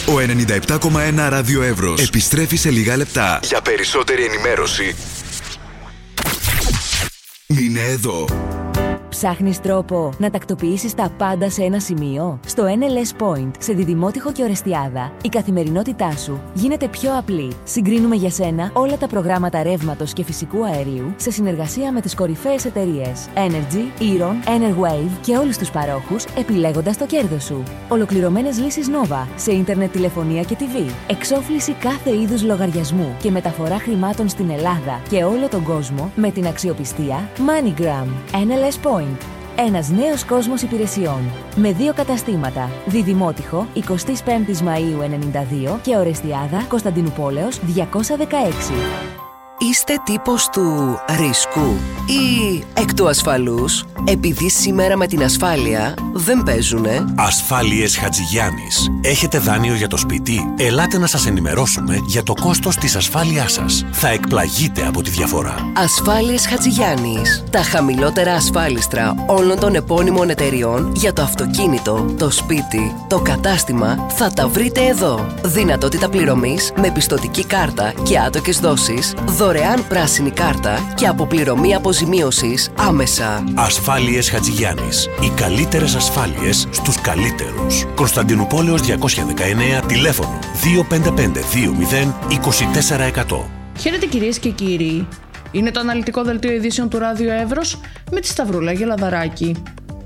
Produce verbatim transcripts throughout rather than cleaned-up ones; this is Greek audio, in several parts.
Ο ενενήντα επτά κόμμα ένα Ράδιο Εύρος επιστρέφει σε λίγα λεπτά. Για περισσότερη ενημέρωση, μείνε εδώ. Ψάχνεις τρόπο να τακτοποιήσεις τα πάντα σε ένα σημείο? Στο εν ελ ες Point, σε Διδημότυχο και Ορεστιάδα, η καθημερινότητά σου γίνεται πιο απλή. Συγκρίνουμε για σένα όλα τα προγράμματα ρεύματος και φυσικού αερίου σε συνεργασία με τις κορυφαίες εταιρείες Energy, Eron, Enerwave και όλους τους παρόχους, επιλέγοντας το κέρδος σου. Ολοκληρωμένες λύσεις Nova σε ίντερνετ, τηλεφωνία και τι βι. Εξόφληση κάθε είδους λογαριασμού και μεταφορά χρημάτων στην Ελλάδα και όλο τον κόσμο με την αξιοπιστία MoneyGram. εν ελ ες Point. Ένας νέος κόσμος υπηρεσιών. Με δύο καταστήματα. Διδημότυχο, εικοστή πέμπτη Μαΐου ενενήντα δύο και Ορεστιάδα, Κωνσταντινούπολεως διακόσια δεκαέξι. Είστε τύπος του ρίσκου ή εκ του ασφαλούς, επειδή σήμερα με την ασφάλεια δεν παίζουνε? Ασφάλειες Χατζηγιάννης. Έχετε δάνειο για το σπίτι? Ελάτε να σας ενημερώσουμε για το κόστος της ασφάλειάς σας. Θα εκπλαγείτε από τη διαφορά. Ασφάλειες Χατζηγιάννης. Τα χαμηλότερα ασφάλιστρα όλων των επώνυμων εταιριών για το αυτοκίνητο, το σπίτι, το κατάστημα θα τα βρείτε εδώ. Δυνατότητα πληρωμής με πιστωτική κάρτα και άτοκες δόσεις, δωρεάν πράσινη κάρτα και αποπληρωμή αποζημίωσης άμεσα. Ασφάλειες Χατζηγιάννης. Οι καλύτερες ασφάλειες στους καλύτερους. Κωνσταντινούπολεως διακόσια δεκαεννέα, τηλέφωνο δύο πέντε πέντε δύο μηδέν είκοσι τέσσερα εκατό. Χαίρετε κυρίες και κύριοι. Είναι το αναλυτικό δελτίο ειδήσεων του Ράδιο Εύρος με τη Σταυρούλα Γελαδαράκη.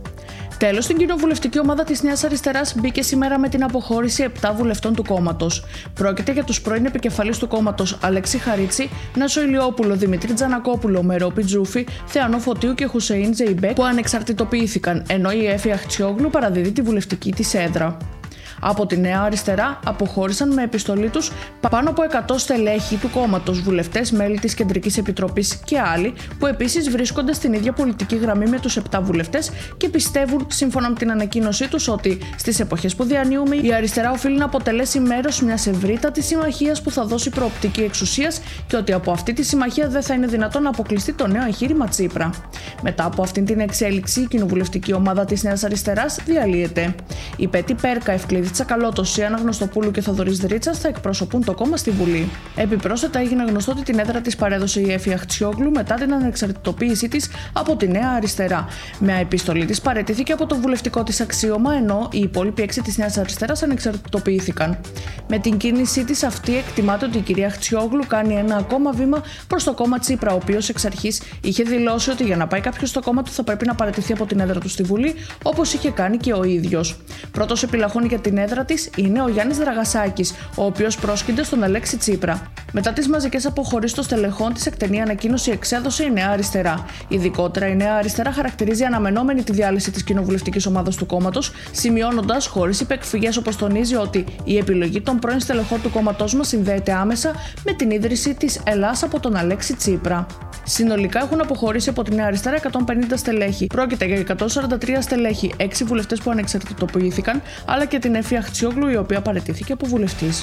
Τέλος, στην κοινοβουλευτική ομάδα της Νέας Αριστεράς μπήκε σήμερα με την αποχώρηση επτά βουλευτών του κόμματος. Πρόκειται για τους πρώην επικεφαλής του κόμματος Αλέξη Χαρίτση, Νάσο Ηλιόπουλο, Δημητρή Τζανακόπουλο, Μερόπη Τζούφη, Θεανό Φωτίου και Χουσεΐν Τζεϊμπέκ, που ανεξαρτητοποιήθηκαν, ενώ η Έφη Αχτσιόγλου παραδίδει τη βουλευτική της έδρα. Από τη Νέα Αριστερά αποχώρησαν με επιστολή τους πάνω από εκατό στελέχη του κόμματος, βουλευτές, μέλη της Κεντρικής Επιτροπής και άλλοι, που επίσης βρίσκονται στην ίδια πολιτική γραμμή με τους επτά βουλευτές και πιστεύουν, σύμφωνα με την ανακοίνωσή τους, ότι στις εποχές που διανύουμε η αριστερά οφείλει να αποτελέσει μέρος μιας ευρύτατης συμμαχίας που θα δώσει προοπτική εξουσίας και ότι από αυτή τη συμμαχία δεν θα είναι δυνατόν να αποκλειστεί το νέο εγχείρημα Τσίπρα. Μετά από αυτήν την εξέλιξη, η κοινοβουλευτική ομάδα της Νέας Αριστεράς διαλύεται. Η Πέτη Πέρκα, Ευκλήδη Τσακαλώτος, η Άννα Γνωστοπούλου και Θοδωρής Δρίτσας θα εκπροσωπούν το κόμμα στη Βουλή. Επιπρόσθετα, έγινε γνωστό ότι την έδρα της παρέδωσε η Έφη Αχτσιόγλου μετά την ανεξαρτητοποίησή της από τη Νέα Αριστερά. Με επιστολή της παραιτήθηκε από το βουλευτικό της αξίωμα, ενώ οι υπόλοιποι έξι της Νέας Αριστεράς ανεξαρτητοποιήθηκαν. Με την κίνησή της αυτή, εκτιμάται ότι η κυρία Αχτσιόγλου κάνει ένα ακόμα βήμα προς το κόμμα Τσίπρα, ο οποίος εξ αρχής είχε δηλώσει ότι για να πάει κάποιος στο κόμμα του θα πρέπει να παραιτηθεί από την έδρα του στη Βουλή, όπως είχε κάνει και ο ίδιος. Πρώτος επιλαχών για την έδρα της είναι ο Γιάννης Δραγασάκης, ο οποίος πρόσκυνται στον Αλέξη Τσίπρα. Μετά τις μαζικές αποχωρήσεις των στελεχών της, εκτενή ανακοίνωση εξέδωσε η Νέα Αριστερά. Ειδικότερα, η Νέα Αριστερά χαρακτηρίζει αναμενόμενη τη διάλυση της κοινοβουλευτικής ομάδας του κόμματος, σημειώνοντας χωρίς υπεκφυγές, όπως τονίζει, ότι η επιλογή των πρώην στελεχών του κόμματός μας συνδέεται άμεσα με την ίδρυση της Ελλάς από τον Αλέξη Τσίπρα. Συνολικά έχουν αποχωρήσει από τη Νέα Αριστερά εκατόν πενήντα στελέχη. Πρόκειται για εκατόν σαράντα τρία στελέχη, έξι βουλευτές που ανεξαρτητοποιήθηκαν, αλλά και την Έφη Αχτσιόγλου, η οποία παραιτήθηκε από βουλευτής.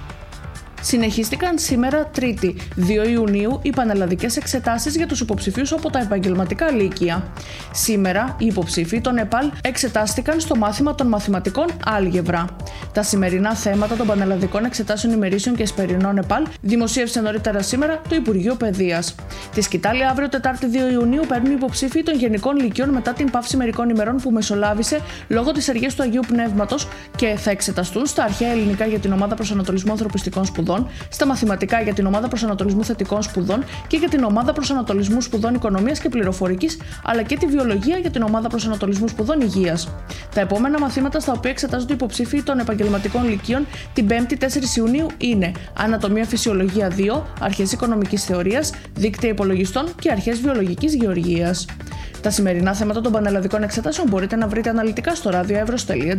Συνεχίστηκαν σήμερα Τρίτη, δύο Ιουνίου, οι πανελλαδικές εξετάσεις για τους υποψηφίους από τα επαγγελματικά λύκεια. Σήμερα, οι υποψήφοι των ΕΠΑΛ εξετάστηκαν στο μάθημα των μαθηματικών Άλγευρα. Τα σημερινά θέματα των πανελλαδικών εξετάσεων ημερήσεων και εσπερινών ΕΠΑΛ δημοσίευσε νωρίτερα σήμερα το Υπουργείο Παιδείας. Τη σκητάλη αύριο, Τετάρτη δύο Ιουνίου, παίρνουν οι υποψήφοι των Γενικών Λυκειών μετά την παύση μερικών ημερών που μεσολάβησε λόγω της αργίας του Αγίου Πνεύματος και θα εξεταστούν στα αρχαία ελληνικά για την ομάδα προσανατολισμού ανθρωπιστικών σπουδών, στα μαθηματικά για την ομάδα προσανατολισμού θετικών σπουδών και για την ομάδα προσανατολισμού σπουδών οικονομίας και πληροφορικής, αλλά και τη βιολογία για την ομάδα προσανατολισμού σπουδών υγείας. Τα επόμενα μαθήματα στα οποία εξετάζονται οι υποψήφοι των επαγγελματικών λυκείων την πέμπτη τέσσερις Ιουνίου είναι Ανατομία Φυσιολογία δύο, Αρχές Οικονομικής Θεωρίας, Δίκτυα Υπολογιστών και Αρχές Βιολογικής Γεωργίας. Τα σημερινά θέματα των πανελλαδικών εξετάσεων μπορείτε να βρείτε αναλυτικά στο ράδιο εύρος τελεία τζι άρ.